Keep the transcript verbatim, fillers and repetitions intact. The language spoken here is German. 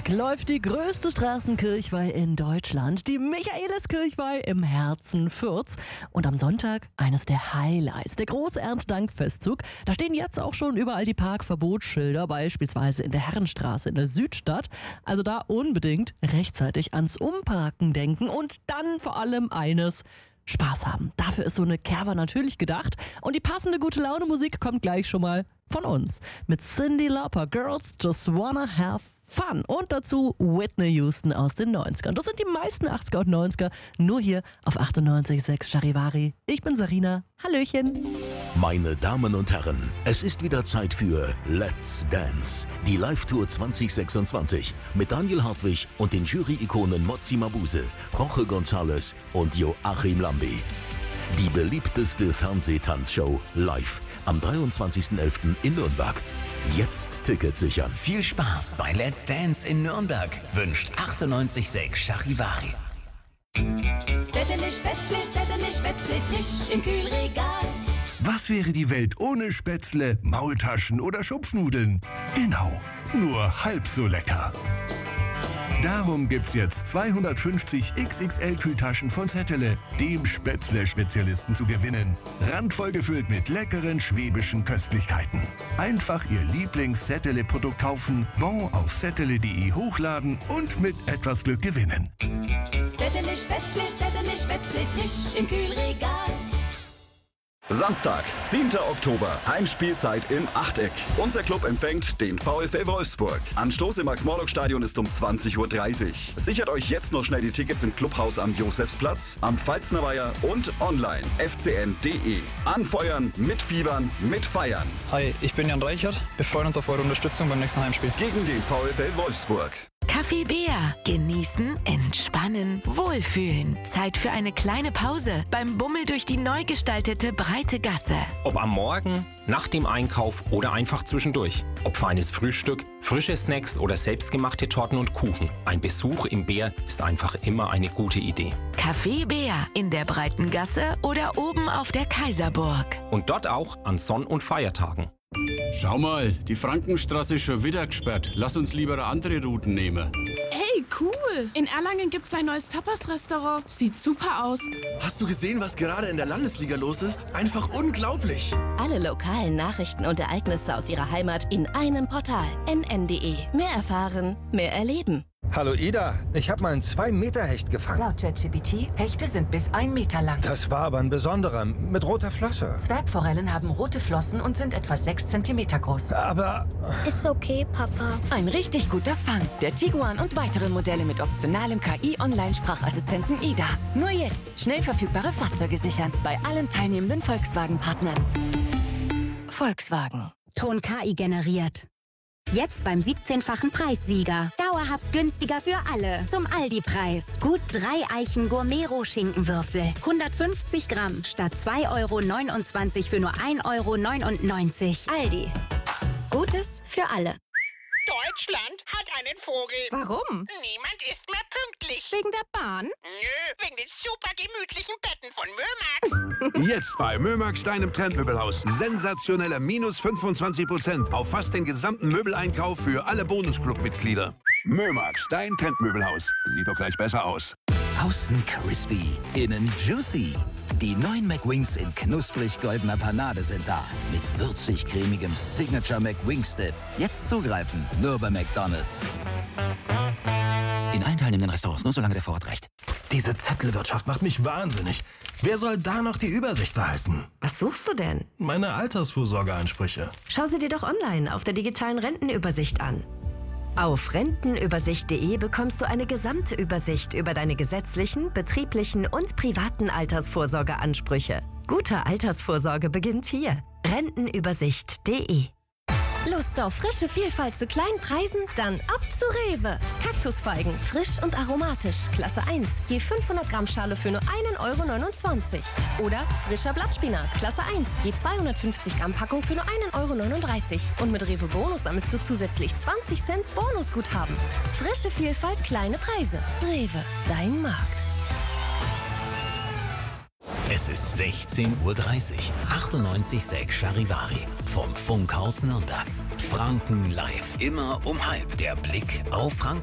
Samstag läuft die größte Straßenkirchweih in Deutschland, die Michaeliskirchweih im Herzen Fürths. Und am Sonntag eines der Highlights, der große Erntedankfestzug. Da stehen jetzt auch schon überall die Parkverbotsschilder, beispielsweise in der Herrenstraße in der Südstadt. Also da unbedingt rechtzeitig ans Umparken denken und dann vor allem eines: Spaß haben. Dafür ist so eine Kerwa natürlich gedacht. Und die passende Gute-Laune-Musik kommt gleich schon mal von uns. Mit Cyndi Lauper, Girls Just Wanna Have Fun. Und dazu Whitney Houston aus den neunzigern. Das sind die meisten achtziger und neunziger. Nur hier auf achtundneunzig Komma sechs Charivari. Ich bin Sarina. Hallöchen. Meine Damen und Herren, es ist wieder Zeit für Let's Dance. Die Live-Tour zwanzig sechsundzwanzig mit Daniel Hartwig und den Jury-Ikonen Mozzi Mabuse, Jorge González und Joachim Lambi. Die beliebteste Fernsehtanzshow live am dreiundzwanzigsten elften in Nürnberg. Jetzt Tickets sichern. Viel Spaß bei Let's Dance in Nürnberg wünscht achtundneunzig Komma sechs Charivari. Zettel, Spätzle, Zettel, Spätzle, frisch im Kühlregal. Was wäre die Welt ohne Spätzle, Maultaschen oder Schupfnudeln? Genau, nur halb so lecker. Darum gibt's jetzt zweihundertfünfzig X X L-Kühltaschen von Zettele, dem Spätzle-Spezialisten, zu gewinnen. Randvoll gefüllt mit leckeren schwäbischen Köstlichkeiten. Einfach Ihr Lieblings-Zettele-Produkt kaufen, Bon auf zettele punkt de hochladen und mit etwas Glück gewinnen. Zettel, Spätzle, Zettel, Spätzle, frisch im Kühlregal. Samstag, zehnter Oktober, Heimspielzeit im Achteck. Unser Club empfängt den VfL Wolfsburg. Anstoß im Max-Morlock-Stadion ist um zwanzig Uhr dreißig. Sichert euch jetzt noch schnell die Tickets im Clubhaus am Josefsplatz, am Pfalznerweiher und online f c n punkt de. Anfeuern, mitfiebern, mitfeiern. Hi, ich bin Jan Reichert. Wir freuen uns auf eure Unterstützung beim nächsten Heimspiel. Gegen den VfL Wolfsburg. Café Bär. Genießen, entspannen, wohlfühlen. Zeit für eine kleine Pause beim Bummel durch die neu gestaltete breite Gasse. Ob am Morgen, nach dem Einkauf oder einfach zwischendurch. Ob feines Frühstück, frische Snacks oder selbstgemachte Torten und Kuchen. Ein Besuch im Bär ist einfach immer eine gute Idee. Café Bär in der breiten Gasse oder oben auf der Kaiserburg. Und dort auch an Sonn- und Feiertagen. Schau mal, die Frankenstraße ist schon wieder gesperrt. Lass uns lieber andere Routen nehmen. Ey, cool! In Erlangen gibt's ein neues Tapas-Restaurant. Sieht super aus. Hast du gesehen, was gerade in der Landesliga los ist? Einfach unglaublich! Alle lokalen Nachrichten und Ereignisse aus ihrer Heimat in einem Portal. n n punkt de. Mehr erfahren, mehr erleben. Hallo Ida, ich habe mal einen zwei Meter Hecht gefangen. Laut ChatGPT, Hechte sind bis ein Meter lang. Das war aber ein besonderer, mit roter Flosse. Zwergforellen haben rote Flossen und sind etwa sechs Zentimeter groß. Aber... Ist okay, Papa. Ein richtig guter Fang. Der Tiguan und weitere Modelle mit optionalem K I-Online-Sprachassistenten Ida. Nur jetzt schnell verfügbare Fahrzeuge sichern bei allen teilnehmenden Volkswagen-Partnern. Volkswagen. Ton K I generiert. Jetzt beim siebzehnfachen Preissieger. Dauerhaft günstiger für alle. Zum Aldi-Preis. Gut drei Eichen Gourmet-Schinkenwürfel. hundertfünfzig Gramm statt zwei Euro neunundzwanzig für nur ein Euro neunundneunzig. Aldi. Gutes für alle. Deutschland hat einen Vogel. Warum? Niemand ist mehr pünktlich. Wegen der Bahn? Nö, wegen den super gemütlichen Betten von Mömax. Jetzt bei Mömax, deinem Trendmöbelhaus. Sensationelle minus fünfundzwanzig Prozent auf fast den gesamten Möbeleinkauf für alle Bonusclub-Mitglieder. Mömax, dein Trendmöbelhaus. Sieht doch gleich besser aus. Außen crispy, innen juicy. Die neuen McWings in knusprig goldener Panade sind da. Mit würzig-cremigem Signature McWings Dip. Jetzt zugreifen, nur bei McDonald's. In allen teilnehmenden Restaurants, nur solange der Vorrat reicht. Diese Zettelwirtschaft macht mich wahnsinnig. Wer soll da noch die Übersicht behalten? Was suchst du denn? Meine Altersvorsorgeansprüche. Schau sie dir doch online auf der digitalen Rentenübersicht an. Auf rentenübersicht punkt de bekommst du eine gesamte Übersicht über deine gesetzlichen, betrieblichen und privaten Altersvorsorgeansprüche. Gute Altersvorsorge beginnt hier. rentenübersicht punkt de. Lust auf frische Vielfalt zu kleinen Preisen? Dann ab zu Rewe. Kaktusfeigen, frisch und aromatisch, Klasse eins. Je fünfhundert Gramm Schale für nur ein Euro neunundzwanzig. Oder frischer Blattspinat, Klasse eins. Je zweihundertfünfzig Gramm Packung für nur ein Euro neununddreißig. Und mit Rewe Bonus sammelst du zusätzlich zwanzig Cent Bonusguthaben. Frische Vielfalt, kleine Preise. Rewe, dein Markt. Es ist sechzehn Uhr dreißig. achtundneunzig Komma sechs Charivari. Vom Funkhaus Nürnberg. Franken live. Immer um halb. Der Blick auf Franken.